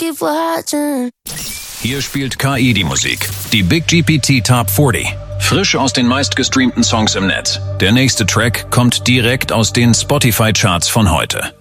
keep watching. Hier spielt KI die Musik. Die Big GPT Top 40. Frisch aus den meistgestreamten Songs im Netz. Der nächste Track kommt direkt aus den Spotify-Charts von heute.